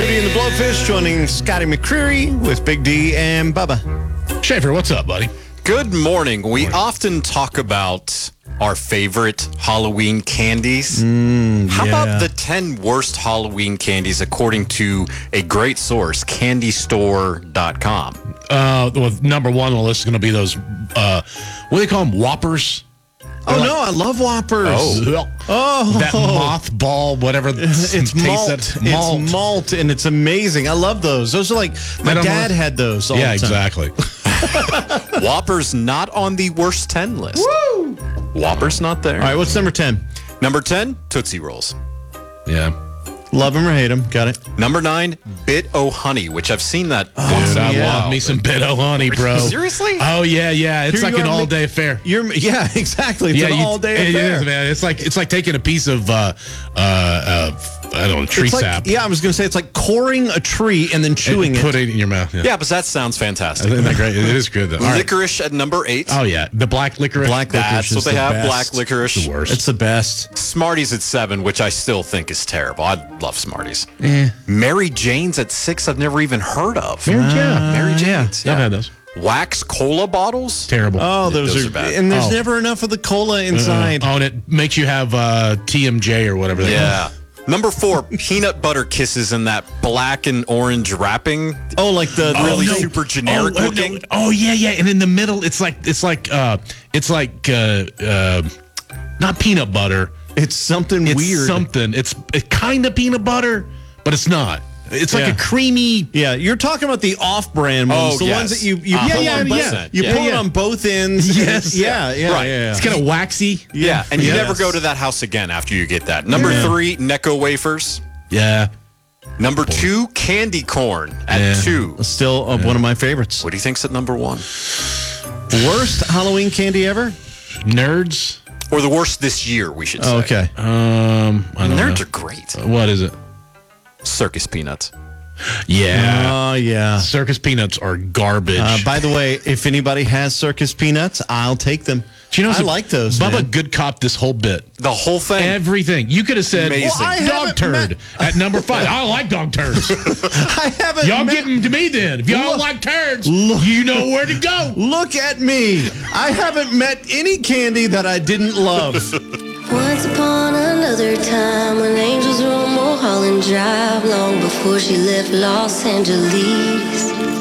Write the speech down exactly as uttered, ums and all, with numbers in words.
Tootie and the Blowfish joining Scotty McCreery with Big D and Bubba. Schaefer, what's up, buddy? Good morning. We often talk about our favorite Halloween candies. Mm, How yeah. about the ten worst Halloween candies according to a great source, candy store dot com? Uh, well, number one on the list is going to be those, uh, what do they call them, Whoppers? Oh, no, I love Whoppers. Oh, Oh. that mothball, whatever. It's taste malt. that- It's malt, and it's amazing. I love those. Those are like, my I don't dad know. had those all Yeah, the time. exactly. Whoppers not on the worst ten list. Woo! Whoppers not there. All right, what's number ten? Number ten, Tootsie Rolls. Yeah. Love them or hate them. Got it. Number nine, Bit O Honey, which I've seen that. Dude, I yeah. love me some Bit O Honey, bro. Seriously? Oh, yeah, yeah. It's Here like you an are, ma- all-day affair. You're Yeah, exactly. It's yeah, an you- all-day it affair. is, man. It's like it's like taking a piece of uh, uh, uh, I don't know, tree It's like, sap. yeah, I was going to say it's like coring a tree and then and chewing put it. it in your mouth. Yeah, Yeah, but that sounds fantastic. Isn't that great? It is good, though. All right. Licorice at number eight. Oh, yeah. The black licorice. Black That's licorice what is they the have, best. black licorice. The worst. It's the best. Smarties at seven, which I still think is terrible. I love Smarties. Eh. Mary Jane's at six, I've never even heard of. Mary Jane. Mary Jane's. I've had those. Wax cola bottles? Terrible. Oh, those, Those are, are bad. and there's Oh. never enough of the cola inside. Oh, and it makes you have uh, T M J or whatever. They Yeah. Number four, peanut butter kisses in that black and orange wrapping. Oh, like the Oh, really no. super generic oh, oh, looking. no. Oh yeah, yeah. And in the middle, it's like it's like uh, it's like uh, uh, not peanut butter. it's something It's weird. something. It's it kind of peanut butter, but it's not. It's like Yeah. a creamy. Yeah, you're talking about the off-brand ones, Oh, the yes. ones that you you Uh-huh. pull Yeah, on yeah, both. yeah. You Yeah, pull it yeah. on both ends. Yes. Yeah, yeah, Right. yeah. It's kind of waxy. Yeah, and you Yes. never go to that house again after you get that. Number Yeah. three, Necco wafers. Yeah. Number two, candy corn at Yeah. two. Still uh, one of my favorites. What do you think's at number one? Worst Halloween candy ever? Nerds. Or the worst this year, we should say. Oh, okay. Um, I don't Nerds know. are great. What is it? Circus peanuts. Yeah. Oh, yeah. Circus peanuts are garbage. Uh, by the way, if anybody has circus peanuts, I'll take them. Do you know I some- like those. Bubba man. good cop this whole bit. The whole thing. Everything. You could have said Amazing. Well, I dog haven't turd met- at number five. I like dog turds. I haven't. Y'all met- give them to me then. If y'all Look- like turds, look- you know where to go. Look at me. I haven't met any candy that I didn't love. Once upon another time, when angels roamed Mulholland Drive, long before she left Los Angeles.